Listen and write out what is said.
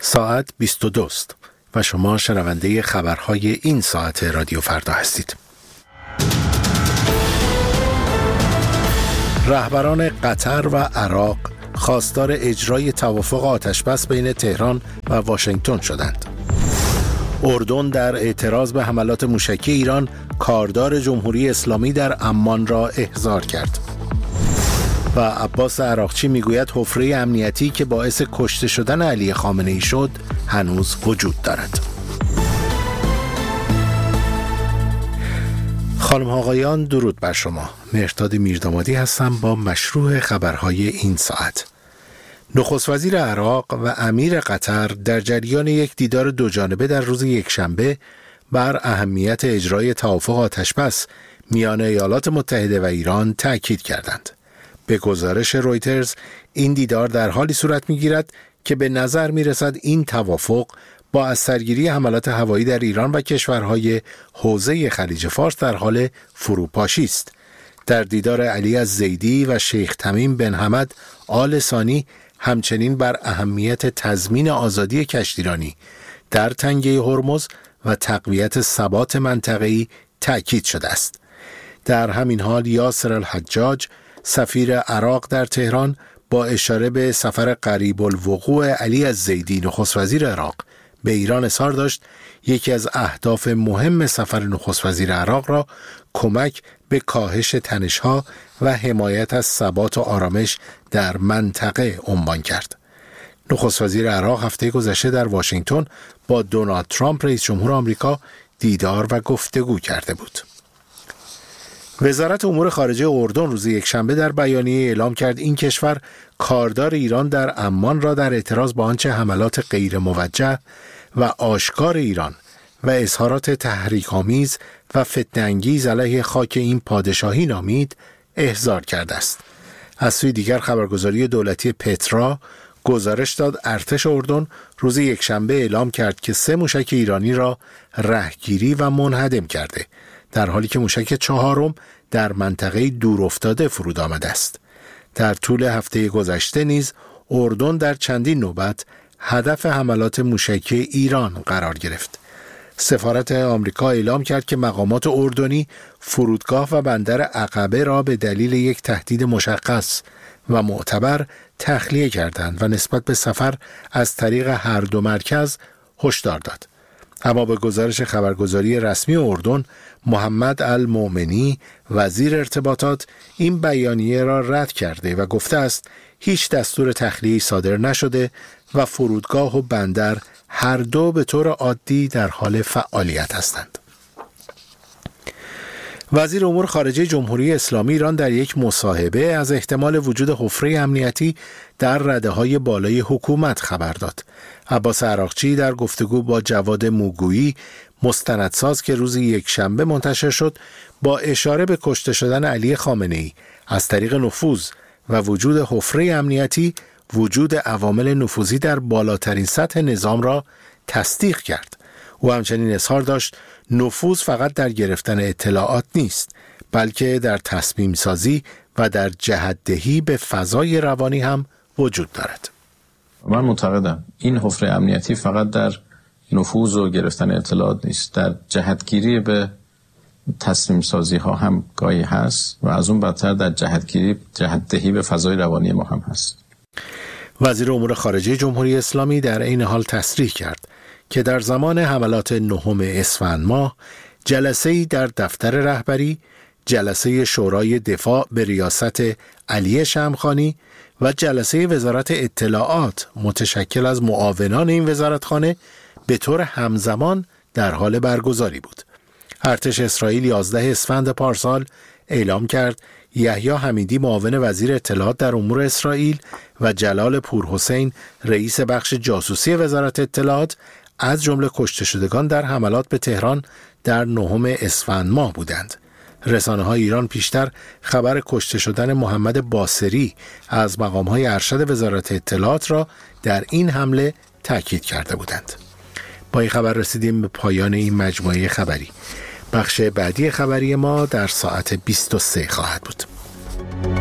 ساعت 22 است و شما شنونده خبرهای این ساعت رادیو فردا هستید. رهبران قطر و عراق خواستار اجرای توافق آتشبس بین تهران و واشنگتن شدند. اردن در اعتراض به حملات موشکی ایران کاردار جمهوری اسلامی در عمان را احضار کرد. و عباس عراقچی میگوید حفره امنیتی که باعث کشته شدن علی خامنه‌ای شد هنوز وجود دارد. خانم ها آقایان، درود بر شما. مهرداد میردامادی هستم با مشروع خبرهای این ساعت. نخست وزیر عراق و امیر قطر در جریان یک دیدار دوجانبه در روز یکشنبه بر اهمیت اجرای توافق آتشبس میان ایالات متحده و ایران تأکید کردند. به گزارش رویترز این دیدار در حالی صورت می‌گیرد که به نظر می‌رسد این توافق با از سرگیری حملات هوایی در ایران و کشورهای حوزه خلیج فارس در حال فروپاشی است. در دیدار علی الزیدی و شیخ تمیم بن حمد آل ثانی همچنین بر اهمیت تضمین آزادی کشتیرانی در تنگه هرمز و تقویت ثبات منطقه‌ای تأکید شده است. در همین حال یاسر الحجاج سفیر عراق در تهران با اشاره به سفر قریب الوقوع علی الزیدی نخست وزیر عراق به ایران اظهار داشت یکی از اهداف مهم سفر نخست وزیر عراق را کمک به کاهش تنش‌ها و حمایت از ثبات و آرامش در منطقه عنوان کرد. نخست وزیر عراق هفته گذشته در واشنگتن با دونالد ترامپ رئیس جمهور آمریکا دیدار و گفتگو کرده بود. وزارت امور خارجه اردن روز یکشنبه در بیانیه اعلام کرد این کشور کاردار ایران در عمان را در اعتراض با آنچه حملات غیر موجه و آشکار ایران و اظهارات تحریک‌آمیز و فتنه‌انگیز علیه خاک این پادشاهی نامید احضار کرده است. از سوی دیگر خبرگزاری دولتی پترا گزارش داد ارتش اردن روز یکشنبه اعلام کرد که 3 موشک ایرانی را رهگیری و منهدم کرده، در حالی که موشک 4 در منطقه دورافتاده فرود آمده است. در طول هفته گذشته نیز اردن در چندین نوبت هدف حملات موشکی ایران قرار گرفت. سفارت آمریکا اعلام کرد که مقامات اردنی فرودگاه و بندر عقبه را به دلیل یک تهدید مشخص و معتبر تخلیه کردند و نسبت به سفر از طریق هر دو مرکز هشدار داد. اما به گزارش خبرگزاری رسمی اردن، محمد المومنی وزیر ارتباطات این بیانیه را رد کرده و گفته است هیچ دستور تخلیه‌ای صادر نشده و فرودگاه و بندر هر دو به طور عادی در حال فعالیت هستند. وزیر امور خارجه جمهوری اسلامی ایران در یک مصاحبه از احتمال وجود حفره امنیتی در رده‌های بالای حکومت خبر داد. عباس عراقچی در گفتگو با جواد موگویی مستندساز که روز یکشنبه منتشر شد با اشاره به کشته شدن علی خامنه‌ای از طریق نفوذ و وجود حفره امنیتی وجود عوامل نفوذی در بالاترین سطح نظام را تصدیق کرد. او همچنین اظهار داشت نفوذ فقط در گرفتن اطلاعات نیست، بلکه در تصمیم سازی و در جهت‌دهی به فضای روانی هم وجود دارد. من معتقدم این حفره امنیتی فقط در نفوذ و گرفتن اطلاعات نیست، در جهتگیری به تصمیم سازی ها هم گاهی هست و از اون بدتر در جهت‌دهی به فضای روانی ما هم هست. وزیر امور خارجه جمهوری اسلامی در این حال تصریح کرد که در زمان حملات 9 اسفند ماه جلسه‌ای در دفتر رهبری، جلسه شورای دفاع به ریاست علی شمخانی و جلسه وزارت اطلاعات متشکل از معاونان این وزارتخانه به طور همزمان در حال برگزاری بود. ارتش اسرائیل 11 اسفند پارسال اعلام کرد یحیی حمیدی معاون وزیر اطلاعات در امور اسرائیل و جلال پورحسین رئیس بخش جاسوسی وزارت اطلاعات از جمله کشته شدگان در حملات به تهران در 9 اسفند ماه بودند. رسانه‌های ایران پیشتر خبر کشته شدن محمد باصری از مقام‌های ارشد وزارت اطلاعات را در این حمله تاکید کرده بودند. با این خبر رسیدیم به پایان این مجموعه خبری. بخش بعدی خبری ما در ساعت 23 خواهد بود.